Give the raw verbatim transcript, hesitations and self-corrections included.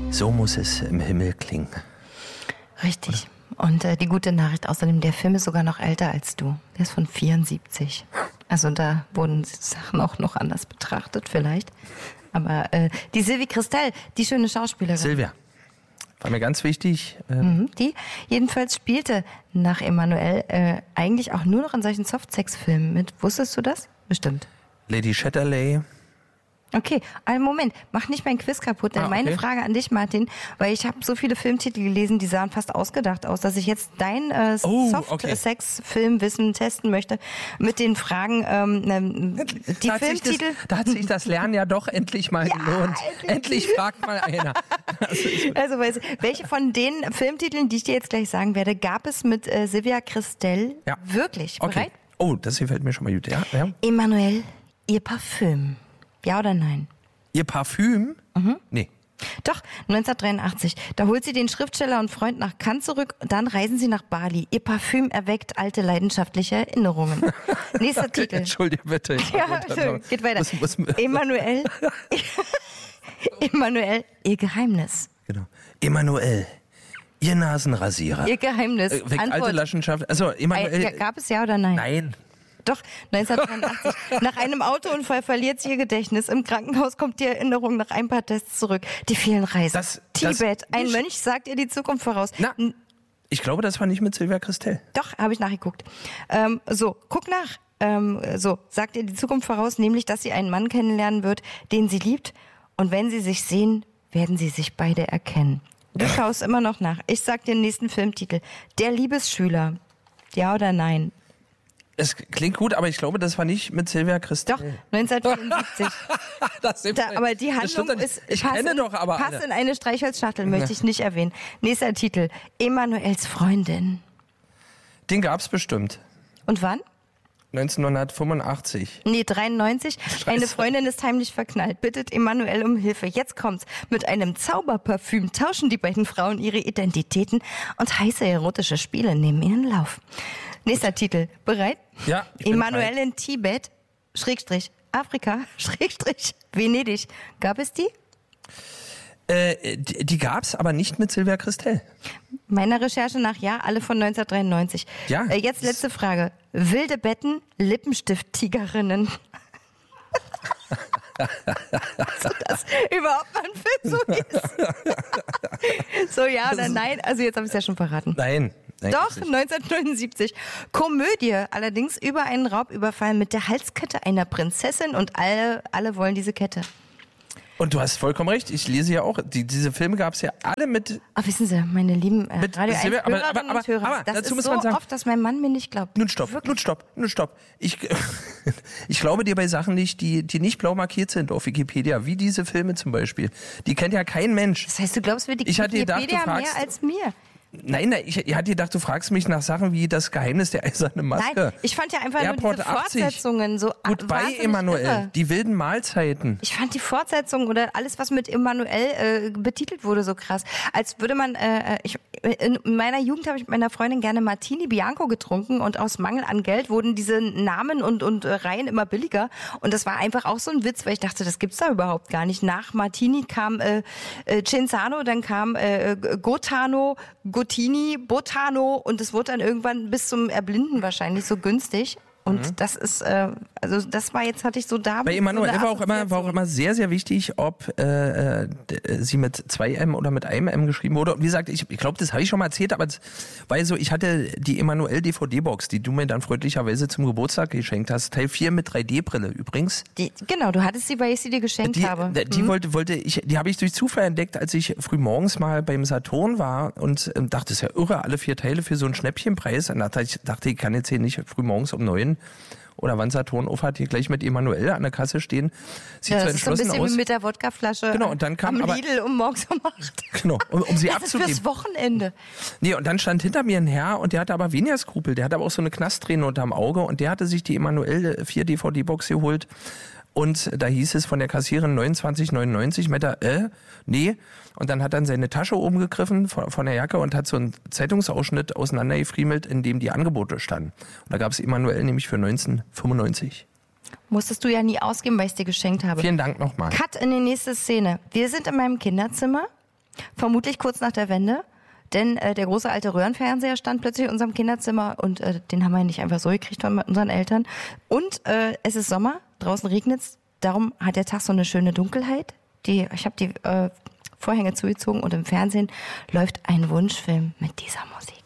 So muss es im Himmel klingen. Richtig. Und äh, die gute Nachricht außerdem, der Film ist sogar noch älter als du. Der ist von vierundsiebzig. Also da wurden Sachen auch noch anders betrachtet vielleicht. Aber äh, die Sylvie Christel, die schöne Schauspielerin. Silvia, war mir ganz wichtig. Äh mhm, die jedenfalls spielte nach Emanuelle äh, eigentlich auch nur noch in solchen Softsex-Filmen mit. Wusstest du das? Bestimmt. Lady Chatterley. Okay, einen Moment, mach nicht mein Quiz kaputt, denn ah, okay. Meine Frage an dich, Martin, weil ich habe so viele Filmtitel gelesen, die sahen fast ausgedacht aus, dass ich jetzt dein äh, oh, Soft-Sex-Filmwissen okay. testen möchte mit den Fragen, ähm, die da Filmtitel... Hat das, da hat sich das Lernen ja doch endlich mal ja, gelohnt. Endlich, endlich fragt mal einer. Also, weißt du, welche von den Filmtiteln, die ich dir jetzt gleich sagen werde, gab es mit äh, Sylvia Christel ja. wirklich? Okay. Bereit? Oh, das gefällt mir schon mal gut, ja. ja. Emanuelle, ihr Parfüm. Ja oder nein? Ihr Parfüm? Mhm. Nee. Doch, neunzehnhundertdreiundachtzig. Da holt sie den Schriftsteller und Freund nach Cannes zurück, dann reisen sie nach Bali. Ihr Parfüm erweckt alte leidenschaftliche Erinnerungen. Nächster Titel. Entschuldige bitte. Ja, schön. Geht weiter. Was, was, Emanuelle. Emanuelle, ihr Geheimnis. Genau. Emanuelle, ihr Nasenrasierer. Ihr Geheimnis. Äh, weckt alte Leidenschaft. Also, Emanuelle. Gab es ja oder nein? Nein. Doch, neunzehnhundertdreiundachtzig. Nach einem Autounfall verliert sie ihr Gedächtnis. Im Krankenhaus kommt die Erinnerung nach ein paar Tests zurück. Die vielen Reisen. Das, Tibet. Das, ein Mönch sagt ihr die Zukunft voraus. Na, ich glaube, das war nicht mit Sylvia Christel. Doch, habe ich nachgeguckt. Ähm, so, guck nach. Ähm, so, sagt ihr die Zukunft voraus, nämlich, dass sie einen Mann kennenlernen wird, den sie liebt. Und wenn sie sich sehen, werden sie sich beide erkennen. Du schaust immer noch nach. Ich sag dir den nächsten Filmtitel. Der Liebesschüler. Ja oder nein? Es klingt gut, aber ich glaube, das war nicht mit Sylvia Christel. Doch, neunzehnhundertvierundsiebzig. das da, aber die Handlung ist, ich kenne in, doch aber passt alle. in eine Streichholzschachtel, möchte ich nicht erwähnen. Nächster Titel, Emanuelles Freundin. Den gab's bestimmt. Und wann? neunzehnhundertfünfundachtzig. Nee, dreiundneunzig. Scheiße. Eine Freundin ist heimlich verknallt, bittet Emanuelle um Hilfe. Jetzt kommt's. Mit einem Zauberparfüm tauschen die beiden Frauen ihre Identitäten und heiße erotische Spiele nehmen ihren Lauf. Nächster Titel. Bereit? Ja. Emanuelle in Tibet, Schrägstrich, Afrika, Schrägstrich, Venedig. Gab es die? Äh, die, die gab's, aber nicht mit Sylvia Christel. Meiner Recherche nach ja, alle von neunzehnhundertdreiundneunzig. Ja. Äh, jetzt letzte Frage. Wilde Betten, Lippenstift-Tigerinnen. So, dass überhaupt mal ein Film so ist. So, ja oder nein? Also jetzt habe ich es ja schon verraten. Nein. Nein, Doch, neunzehnhundertneunundsiebzig. Komödie, allerdings über einen Raubüberfall mit der Halskette einer Prinzessin und alle, alle wollen diese Kette. Und du hast vollkommen recht, ich lese ja auch, die, diese Filme gab es ja alle mit... Ach, wissen Sie, meine lieben äh, Radio eins aber, Hörerinnen aber, aber, und Hörer, aber, das dazu ist muss so man sagen, oft, dass mein Mann mir nicht glaubt. Nun stopp, Wirklich? nun stopp, nun stopp. Ich, ich glaube dir bei Sachen nicht, die, die nicht blau markiert sind auf Wikipedia, wie diese Filme zum Beispiel. Die kennt ja kein Mensch. Das heißt, du glaubst mir die ich hatte Wikipedia gedacht, du fragst, mehr als mir? Nein, nein, ich, ich hatte gedacht, du fragst mich nach Sachen wie das Geheimnis der eisernen Maske. Nein, ich fand ja einfach Airport nur diese Fortsetzungen so Goodbye, Emanuelle, die wilden Mahlzeiten. Ich fand die Fortsetzungen oder alles, was mit Emanuelle äh, betitelt wurde, so krass. Als würde man, äh, ich, in meiner Jugend habe ich mit meiner Freundin gerne Martini Bianco getrunken und aus Mangel an Geld wurden diese Namen und, und äh, Reihen immer billiger. Und das war einfach auch so ein Witz, weil ich dachte, das gibt's da überhaupt gar nicht. Nach Martini kam äh, äh, Cinzano, dann kam äh, Gotano, Gottini, Botano und es wurde dann irgendwann bis zum Erblinden wahrscheinlich so günstig. Und mhm. das ist, äh, also das war jetzt, hatte ich so da. Bei Emanuelle so war, auch immer, war auch immer sehr, sehr wichtig, ob äh, sie mit zwei M oder mit einem M geschrieben wurde. Und wie gesagt, ich, ich glaube, das habe ich schon mal erzählt, aber es war so, ich hatte die Emanuelle D V D-Box, die du mir dann freundlicherweise zum Geburtstag geschenkt hast. Teil vier mit drei D-Brille übrigens. Die, genau, du hattest sie, weil ich sie dir geschenkt die, habe. Die, die mhm. wollte, wollte ich, die habe ich durch Zufall entdeckt, als ich früh morgens mal beim Saturn war und ähm, dachte, das ist ja irre, alle vier Teile für so einen Schnäppchenpreis. Und dachte ich, dachte, ich kann jetzt hier nicht früh morgens um neun oder wann Saturn auf hat, hier gleich mit Emanuelle an der Kasse stehen. Sieht ja, so das entschlossen ist so ein bisschen aus. Wie mit der Wodkaflasche genau, und dann kam am aber, Lidl um morgens um acht. Genau, um, um sie das abzugeben. Das ist fürs Wochenende. Nee, und dann stand hinter mir ein Herr und der hatte aber weniger Skrupel. Der hatte aber auch so eine Knastträne unterm Auge und der hatte sich die Emanuelle vier D V D-Box geholt. Und da hieß es von der Kassiererin neunundzwanzig neunundneunzig, meinte er, äh, nee. Und dann hat er in seine Tasche oben gegriffen von, von der Jacke und hat so einen Zeitungsausschnitt auseinandergefriemelt, in dem die Angebote standen. Und da gab es Emanuelle nämlich für neunzehnhundertfünfundneunzig. Musstest du ja nie ausgeben, weil ich es dir geschenkt habe. Vielen Dank nochmal. Cut in die nächste Szene. Wir sind in meinem Kinderzimmer. Vermutlich kurz nach der Wende. Denn äh, der große alte Röhrenfernseher stand plötzlich in unserem Kinderzimmer und äh, den haben wir nicht einfach so gekriegt von unseren Eltern. Und äh, es ist Sommer, draußen regnet's, darum hat der Tag so eine schöne Dunkelheit. Die, ich habe die äh, Vorhänge zugezogen und im Fernsehen läuft ein Wunschfilm mit dieser Musik.